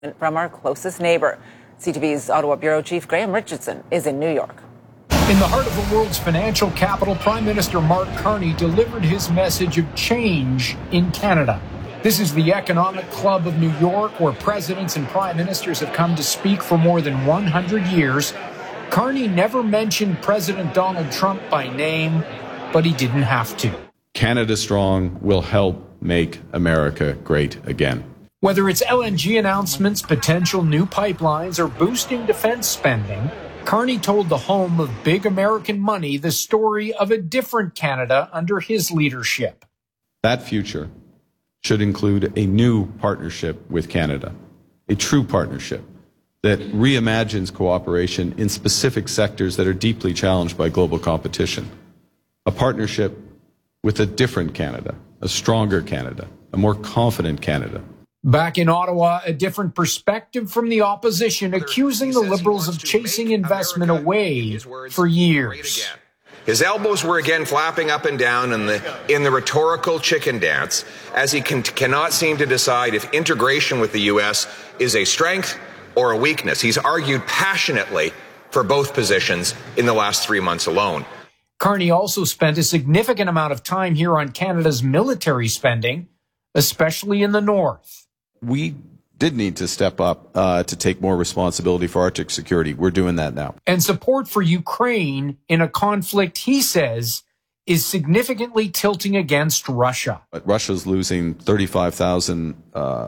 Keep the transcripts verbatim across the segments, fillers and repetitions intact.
from our closest neighbor. C T V's Ottawa Bureau Chief Graham Richardson is in New York. In the heart of the world's financial capital, Prime Minister Mark Carney delivered his message of change in Canada. This is the Economic Club of New York, where presidents and prime ministers have come to speak for more than one hundred years. Carney never mentioned President Donald Trump by name, but he didn't have to. Canada Strong will help make America great again. Whether it's L N G announcements, potential new pipelines, or boosting defense spending, Carney told the home of big American money the story of a different Canada under his leadership. That future should include a new partnership with Canada, a true partnership that reimagines cooperation in specific sectors that are deeply challenged by global competition, a partnership with a different Canada, a stronger Canada, a more confident Canada. Back in Ottawa, a different perspective from the opposition, accusing the Liberals of chasing investment away for years. His elbows were again flapping up and down in the in the rhetorical chicken dance as he can, cannot seem to decide if integration with the U S is a strength or a weakness. He's argued passionately for both positions in the last three months alone. Carney also spent a significant amount of time here on Canada's military spending, especially in the north. We did need to step up uh, to take more responsibility for Arctic security. We're doing that now. And support for Ukraine in a conflict he says is significantly tilting against Russia. But Russia's losing thirty-five thousand uh,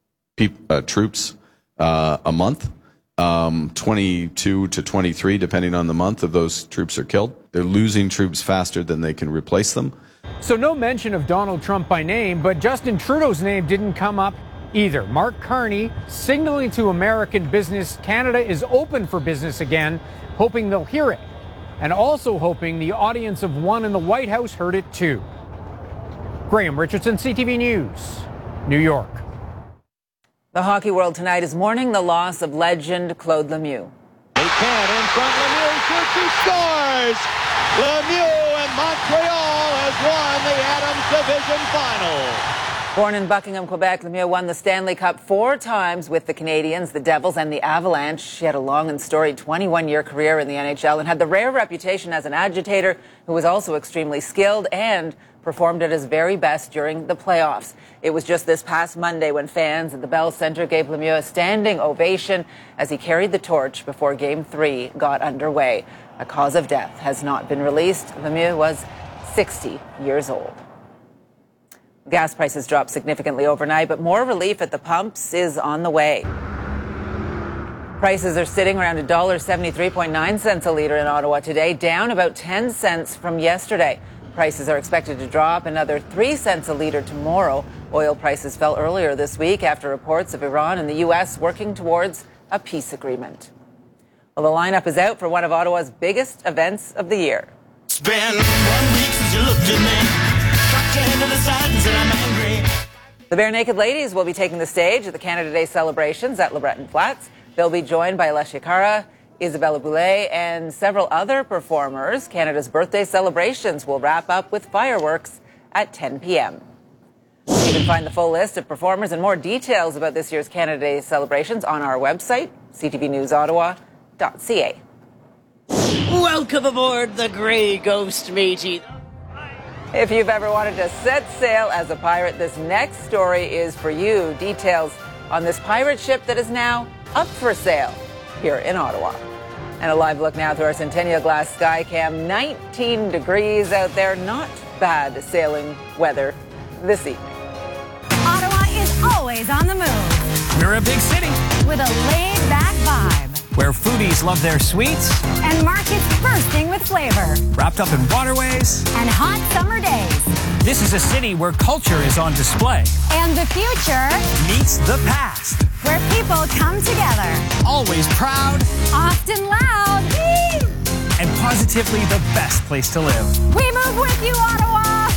uh, troops uh, a month. Um, twenty-two to twenty-three, depending on the month, of those troops are killed. They're losing troops faster than they can replace them. So no mention of Donald Trump by name, but Justin Trudeau's name didn't come up either. Mark Carney signaling to American business Canada is open for business again, hoping they'll hear it, and also hoping the audience of one in the White House heard it too. Graham Richardson, C T V News, New York. The hockey world tonight is mourning the loss of legend Claude Lemieux. They can in front. Lemieux shoots, he scores! Lemieux and Montreal has won the Adams Division Final. Born in Buckingham, Quebec, Lemieux won the Stanley Cup four times with the Canadiens, the Devils, and the Avalanche. He had a long and storied twenty-one-year career in the N H L and had the rare reputation as an agitator who was also extremely skilled and performed at his very best during the playoffs. It was just this past Monday when fans at the Bell Centre gave Lemieux a standing ovation as he carried the torch before Game three got underway. A cause of death has not been released. Lemieux was sixty years old. Gas prices dropped significantly overnight, but more relief at the pumps is on the way. Prices are sitting around one dollar seventy-three point nine cents a litre in Ottawa today, down about ten cents from yesterday. Prices are expected to drop another three cents a litre tomorrow. Oil prices fell earlier this week after reports of Iran and the U S working towards a peace agreement. Well, the lineup is out for one of Ottawa's biggest events of the year. It's been one week since you looked at me. Your head to the side and said I'm angry. The Bare Naked Ladies will be taking the stage at the Canada Day celebrations at LeBreton Flats. They'll be joined by Alessia Cara, Isabella Boulay, and several other performers. Canada's birthday celebrations will wrap up with fireworks at ten p.m. You can find the full list of performers and more details about this year's Canada Day celebrations on our website, c t v news ottawa dot c a. Welcome aboard the Grey Ghost, matey. If you've ever wanted to set sail as a pirate, this next story is for you. Details on this pirate ship that is now up for sale here in Ottawa. And a live look now through our Centennial Glass Skycam. nineteen degrees out there. Not bad sailing weather this evening. Ottawa is always on the move. We're a big city with a laid-back vibe. where foodies love their sweets and markets bursting with flavor, wrapped up in waterways and hot summer days. This is a city where culture is on display And the future meets the past, where people come together. always proud Often loud. and positively the best place to live. We move with you, Ottawa!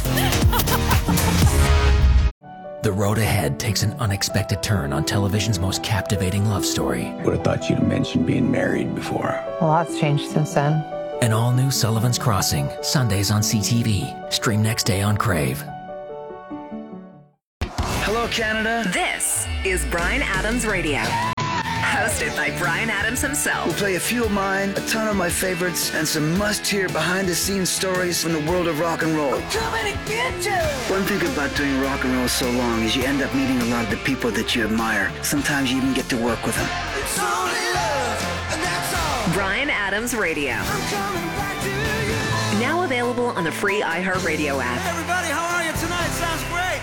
The road ahead takes an unexpected turn on television's most captivating love story. Would have thought you'd mentioned being married before. A lot's changed since then. An all-new Sullivan's Crossing, Sundays on C T V. Stream next day on Crave. Hello, Canada. This is Bryan Adams Radio. Hosted by Bryan Adams himself. We'll play a few of mine, a ton of my favorites, and some must-hear behind-the-scenes stories from the world of rock and roll. I'm coming to get you! One thing about doing rock and roll so long is you end up meeting a lot of the people that you admire. Sometimes you even get to work with them. It's only love, and that's all. Bryan Adams Radio. I'm coming back to you. Now available on the free iHeartRadio app. Hey everybody, how are you tonight? Sounds great.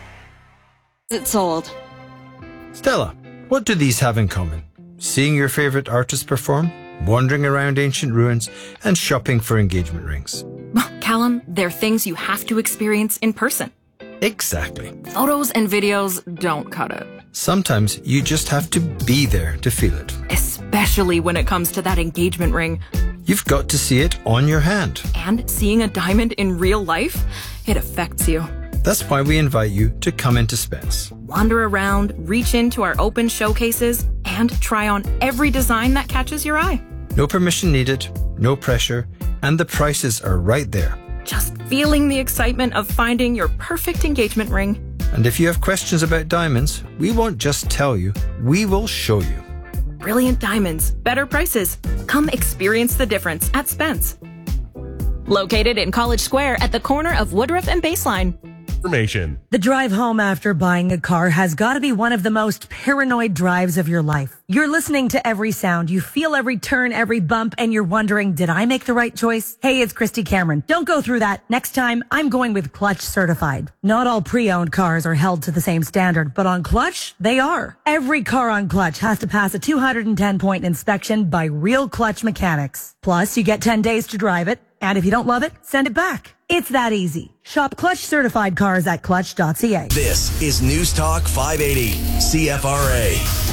It's sold. Stella, what do these have in common? Seeing your favorite artist perform, wandering around ancient ruins, and shopping for engagement rings. Callum, they're things you have to experience in person. Exactly. Photos and videos don't cut it. Sometimes you just have to be there to feel it. Especially when it comes to that engagement ring. You've got to see it on your hand. And seeing a diamond in real life, it affects you. That's why we invite you to come into Spence. Wander around, reach into our open showcases, and try on every design that catches your eye. No permission needed, no pressure, and the prices are right there. Just feeling the excitement of finding your perfect engagement ring. And if you have questions about diamonds, we won't just tell you, we will show you. Brilliant diamonds, better prices. Come experience the difference at Spence. Located in College Square at the corner of Woodruff and Baseline. Information. The drive home after buying a car has got to be one of the most paranoid drives of your life. You're listening to every sound, you feel every turn, every bump, and you're wondering, did I make the right choice? Hey, it's Christy Cameron. Don't go through that. Next time, I'm going with Clutch Certified. Not all pre-owned cars are held to the same standard, but on Clutch, they are. Every car on Clutch has to pass a two hundred ten point inspection by real Clutch mechanics. Plus, you get ten days to drive it, and if you don't love it, send it back. It's that easy. Shop Clutch certified cars at clutch dot c a. This is News Talk five eighty, C F R A.